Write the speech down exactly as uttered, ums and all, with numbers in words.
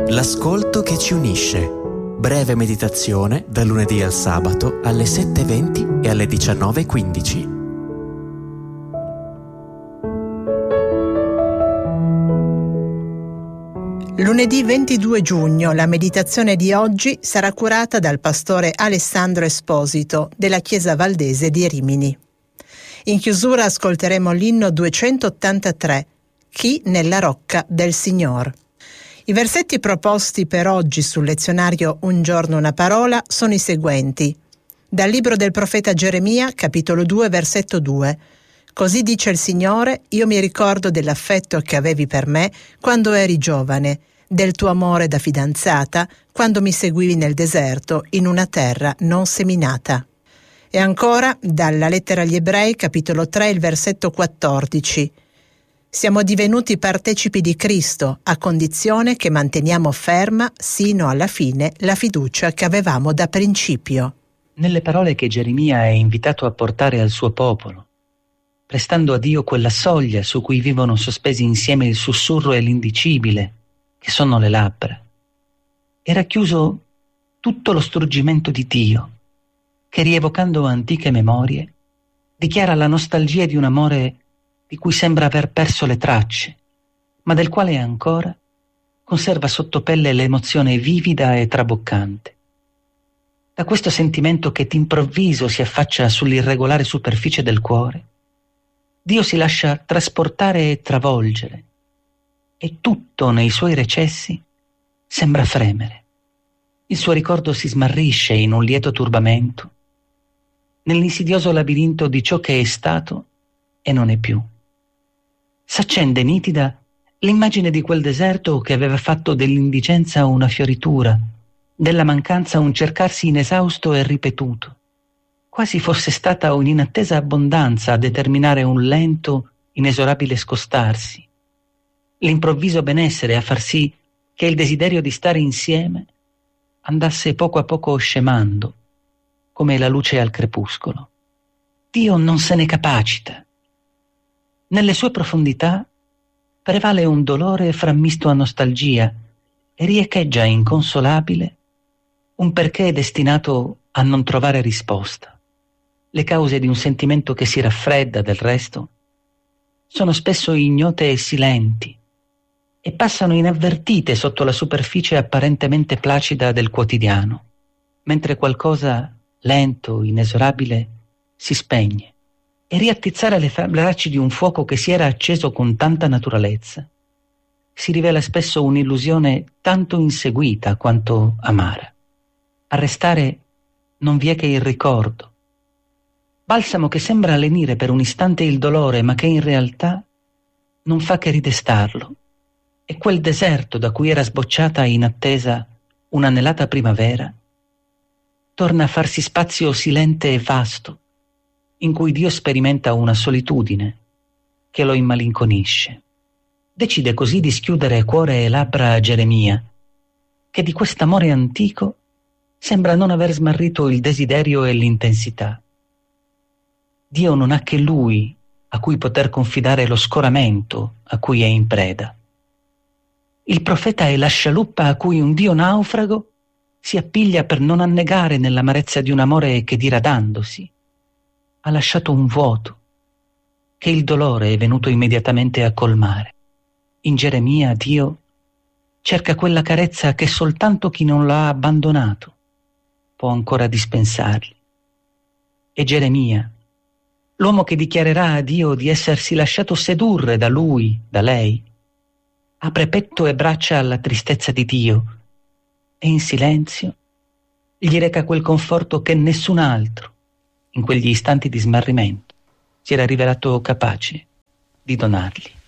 L'ascolto che ci unisce. Breve meditazione dal lunedì al sabato alle sette e venti e alle diciannove e quindici. Lunedì ventidue giugno la meditazione di oggi sarà curata dal pastore Alessandro Esposito della Chiesa Valdese di Rimini. In chiusura ascolteremo l'inno duecentottantatré, Chi nella rocca del Signor. I versetti proposti per oggi sul lezionario Un giorno una parola sono i seguenti. Dal libro del profeta Geremia, capitolo due, versetto due. Così dice il Signore, io mi ricordo dell'affetto che avevi per me quando eri giovane, del tuo amore da fidanzata, quando mi seguivi nel deserto, in una terra non seminata. E ancora, dalla lettera agli Ebrei, capitolo tre, il versetto quattordici. Siamo divenuti partecipi di Cristo, a condizione che manteniamo ferma, sino alla fine, la fiducia che avevamo da principio. Nelle parole che Geremia è invitato a portare al suo popolo, prestando a Dio quella soglia su cui vivono sospesi insieme il sussurro e l'indicibile, che sono le labbra, è racchiuso tutto lo struggimento di Dio, che rievocando antiche memorie, dichiara la nostalgia di un amore di cui sembra aver perso le tracce, ma del quale ancora conserva sotto pelle l'emozione vivida e traboccante. Da questo sentimento che d'improvviso si affaccia sull'irregolare superficie del cuore, Dio si lascia trasportare e travolgere, e tutto nei suoi recessi sembra fremere. Il suo ricordo si smarrisce in un lieto turbamento, nell'insidioso labirinto di ciò che è stato e non è più. S'accende nitida l'immagine di quel deserto che aveva fatto dell'indigenza una fioritura, della mancanza un cercarsi inesausto e ripetuto, quasi fosse stata un'inattesa abbondanza a determinare un lento, inesorabile scostarsi, l'improvviso benessere a far sì che il desiderio di stare insieme andasse poco a poco scemando, come la luce al crepuscolo. Dio non se ne capacita. Nelle sue profondità prevale un dolore frammisto a nostalgia e riecheggia inconsolabile un perché destinato a non trovare risposta. Le cause di un sentimento che si raffredda, del resto, sono spesso ignote e silenti e passano inavvertite sotto la superficie apparentemente placida del quotidiano, mentre qualcosa lento, inesorabile, si spegne. E riattizzare le braccia di un fuoco che si era acceso con tanta naturalezza si rivela spesso un'illusione tanto inseguita quanto amara. A restare non vi è che il ricordo, balsamo che sembra lenire per un istante il dolore, ma che in realtà non fa che ridestarlo. E quel deserto da cui era sbocciata in attesa un'anelata primavera torna a farsi spazio silente e vasto, in cui Dio sperimenta una solitudine che lo immalinconisce. Decide così di schiudere cuore e labbra a Geremia, che di quest'amore antico sembra non aver smarrito il desiderio e l'intensità. Dio non ha che Lui a cui poter confidare lo scoramento a cui è in preda. Il profeta è la scialuppa a cui un Dio naufrago si appiglia per non annegare nell'amarezza di un amore che, diradandosi, ha lasciato un vuoto che il dolore è venuto immediatamente a colmare. In Geremia Dio cerca quella carezza che soltanto chi non l'ha abbandonato può ancora dispensargli. E Geremia, l'uomo che dichiarerà a Dio di essersi lasciato sedurre da lui, da lei, apre petto e braccia alla tristezza di Dio e in silenzio gli reca quel conforto che nessun altro, in quegli istanti di smarrimento, si era rivelato capace di donargli.